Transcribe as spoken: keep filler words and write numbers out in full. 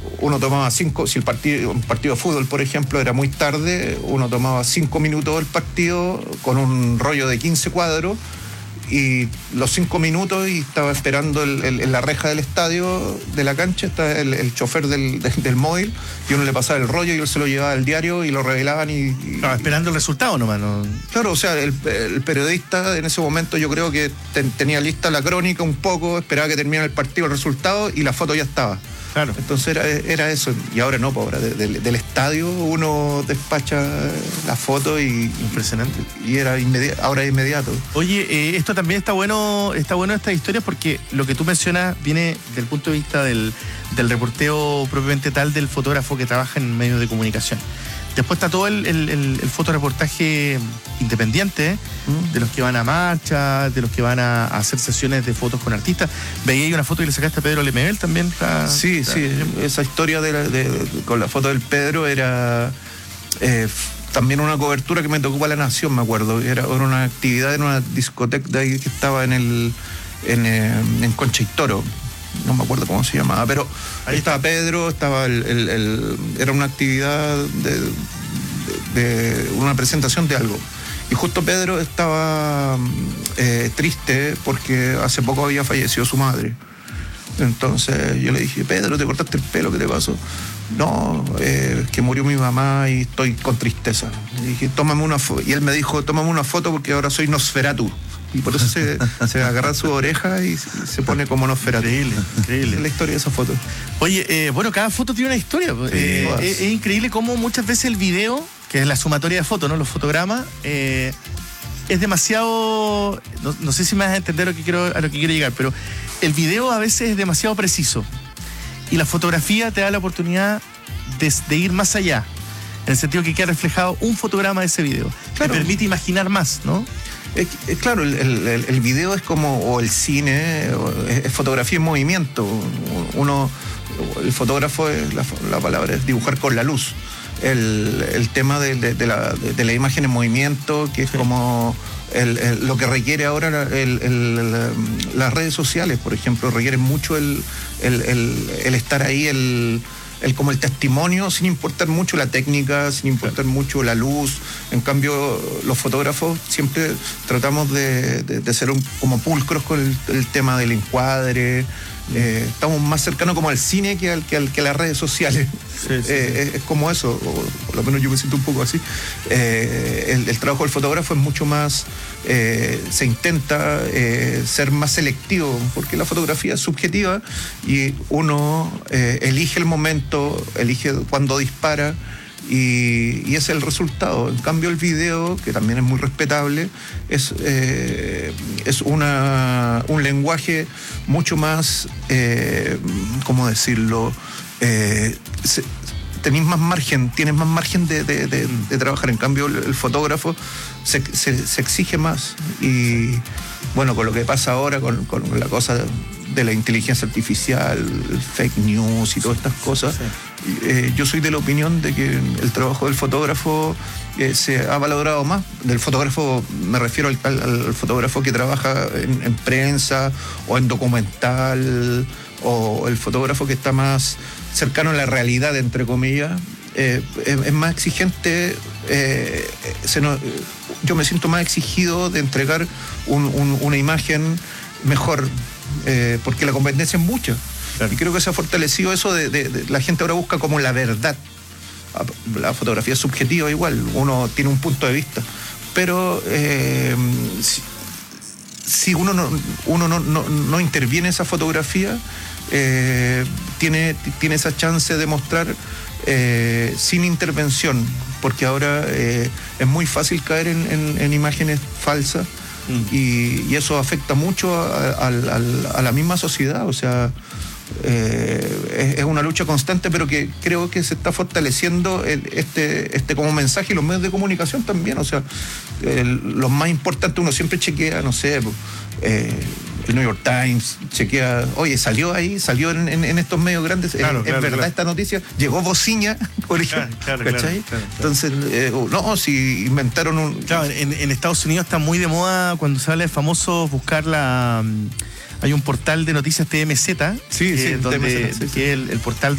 uno tomaba cinco, si el partido, un partido de fútbol, por ejemplo, era muy tarde, uno tomaba cinco minutos del partido con un rollo de quince cuadros, y los cinco minutos y estaba esperando el, el, en la reja del estadio, de la cancha, está el, el chofer del, del, del móvil, y uno le pasaba el rollo y él se lo llevaba al diario y lo revelaban y... y claro, esperando el resultado nomás, ¿no? Claro, o sea, el, el periodista en ese momento yo creo que ten, tenía lista la crónica un poco, esperaba que terminara el partido, el resultado, y la foto ya estaba. Claro. Entonces era, era eso, y ahora no, ahora de, de, del estadio uno despacha la foto y... Impresionante. Y era inmediato, ahora es inmediato. Oye, eh, esto también está bueno, está bueno esta historia, porque lo que tú mencionas viene del punto de vista del, del reporteo propiamente tal del fotógrafo que trabaja en medios de comunicación. Después está todo el, el, el, el fotoreportaje independiente, mm. de los que van a marchas, de los que van a, a hacer sesiones de fotos con artistas. Veía ahí una foto que le sacaste a Pedro Lemebel también. Está, sí, está, sí, esa historia de, la, de, de con la foto del Pedro era eh, también una cobertura que me tocó para La Nación, me acuerdo. Era, era una actividad en una discoteca de ahí que estaba en el en, en Concha y Toro. No me acuerdo cómo se llamaba, pero ahí estaba Pedro, estaba el, el, el era una actividad de, de, de una presentación de algo. Y justo Pedro estaba eh, triste porque hace poco había fallecido su madre. Entonces yo le dije, Pedro, ¿te cortaste el pelo? ¿Qué te pasó? No, eh, que murió mi mamá y estoy con tristeza. Le dije, tómame una foto. Y él me dijo, tómame una foto porque ahora soy Nosferatu. Y por eso se, se agarra su oreja y se pone como Nosferatu. Increíble, increíble. Es la historia de esa foto. Oye, eh, bueno, cada foto tiene una historia. Sí, eh, es, es increíble cómo muchas veces el video, que es la sumatoria de fotos, ¿no? Los fotogramas, eh, es demasiado... No, no sé si me vas a entender a lo que quiero, a lo que quiero llegar, pero el video a veces es demasiado preciso. Y la fotografía te da la oportunidad de, de ir más allá. En el sentido que queda reflejado un fotograma de ese video. Claro. Te permite imaginar más, ¿no? Es, es, claro, el, el, el video es como, o el cine, o es, es fotografía en movimiento. Uno, el fotógrafo, es, la, la palabra es dibujar con la luz. El, el tema de, de, de, la, de, de la imagen en movimiento, que es sí. como el, el, lo que requiere ahora el, el, el, las redes sociales, por ejemplo, requieren mucho el, el, el, el estar ahí, el... El, como el testimonio, sin importar mucho la técnica, sin importar claro. mucho la luz. En cambio, los fotógrafos siempre tratamos de, de, de ser un, como pulcros con el, el tema del encuadre. Mm. Eh, estamos más cercanos como al cine que, al, que, al, que a las redes sociales. Sí, sí, eh, sí. Es, es como eso, o por lo menos yo me siento un poco así. Eh, el, el trabajo del fotógrafo es mucho más, eh, se intenta eh, ser más selectivo, porque la fotografía es subjetiva y uno eh, elige el momento, elige cuándo dispara y, y ese es el resultado. En cambio el video, que también es muy respetable, es, eh, es una, un lenguaje mucho más, eh, ¿cómo decirlo?, Eh, se, tenéis más margen, tienes más margen de, de, de, de trabajar. En cambio el, el fotógrafo se, se, se exige más y bueno, con lo que pasa ahora con, con la cosa de, de la inteligencia artificial, el fake news y todas estas cosas, sí. eh, yo soy de la opinión de que el trabajo del fotógrafo eh, se ha valorado más. Del fotógrafo me refiero al, al, al fotógrafo que trabaja en, en prensa o en documental, o el fotógrafo que está más cercano a la realidad, entre comillas, eh, es, es más exigente. Eh, se nos, yo me siento más exigido de entregar un, un, una imagen mejor, eh, porque la competencia es mucha. Claro. Y creo que se ha fortalecido eso de, de, de la gente ahora busca como la verdad. La fotografía es subjetiva igual, uno tiene un punto de vista, pero eh, si, si uno no, uno no, no, no interviene en esa fotografía, eh, tiene, tiene esa chance de mostrar eh, sin intervención, porque ahora eh, es muy fácil caer en, en, en imágenes falsas mm. y, y eso afecta mucho a, a, a, a la misma sociedad. O sea, eh, es, es una lucha constante, pero que creo que se está fortaleciendo el, este, este como mensaje, y los medios de comunicación también. O sea, el, lo más importante, uno siempre chequea, no sé, eh, el New York Times, chequea, oye, salió ahí, salió en, en, en estos medios grandes, claro, es, claro, es verdad claro. esta noticia, llegó bociña, por ejemplo, claro, claro, ¿cachai? Claro, claro, Entonces, eh, no, si inventaron un... Claro, en, en Estados Unidos está muy de moda cuando sale famoso buscar la... Hay un portal de noticias T M Z, sí, que, sí, donde, T M Z, sí, que sí. es el, el portal